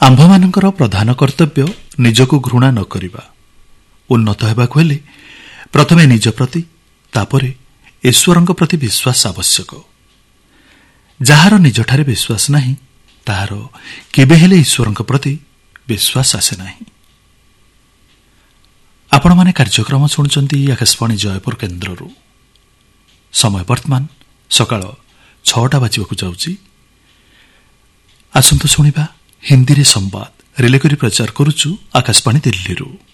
ଆମ୍ଭମାନଙ୍କର ପ୍ରଧାନ କର୍ତ୍ତବ୍ୟ ନିଜକୁ ଘୃଣା ନ କରିବା। ଉନ୍ନତ ହେବାକୁ ହେଲେ ପ୍ରଥମେ ନିଜ ପ୍ରତି, ତାପରେ ଈଶ୍ୱରଙ୍କ ପ୍ରତି ବିଶ୍ୱାସ ଆବଶ୍ୟକ। ଯାହାର ନିଜଠାରେ ବିଶ୍ୱାସ ନାହିଁ, ତାହାର କେବେ ହେଲେ ଈଶ୍ୱରଙ୍କ ପ୍ରତି ବିଶ୍ୱାସ ଆସେ ନାହିଁ। ଆପଣମାନେ କାର୍ଯ୍ୟକ୍ରମ ଶୁଣୁଛନ୍ତି ଆକାଶବାଣୀ ଜୟପୁର କେନ୍ଦ୍ରରୁ। ସମୟ ବର୍ତ୍ତମାନ ସକାଳ 6ଟା ବାଜିବାକୁ ଯାଉଛି। ଆସନ୍ତୁ ଶୁଣିବା ହିନ୍ଦୀରେ ସମ୍ବାଦ ରିଲେ କରି ପ୍ରଚାର କରୁଛୁ ଆକାଶବାଣୀ ଦିଲ୍ଲୀରୁ।